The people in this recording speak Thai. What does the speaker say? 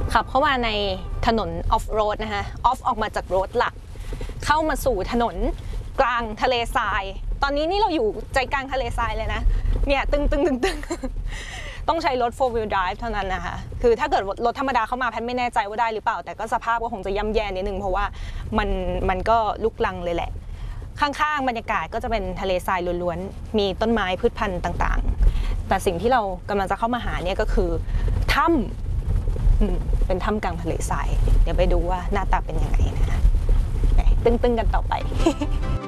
ขับเข้ามาในถนนออฟโรดนะคะออฟออกมาจากโรดหลักเข้ามาสู่ถนนกลางทะเลทรายตอนนี้นี่เราอยู่ใจกลางทะเลทรายเลยนะเนี่ยตึงต้องใช้รถ 4 wheel drive เท่านั้นนะคะคือถ้าเกิดรถธรรมดาเข้ามาแพทไม่แน่ใจว่าได้หรือเปล่าแต่ก็สภาพก็คงจะย่ำแย่นิดนึงเพราะว่ามันก็ลุกลังเลยแหละข้างๆบรรยากาศก็จะเป็นทะเลทรายล้วนๆมีต้นไม้พืชพันธุ์ต่างๆแต่สิ่งที่เรากำลังจะเข้ามาหาเนี่ยก็คือถ้ำเป็นถ้ำกลางทะเลทรายเดี๋ยวไปดูว่าหน้าตาเป็นยังไงนะคะตึงๆกันต่อไป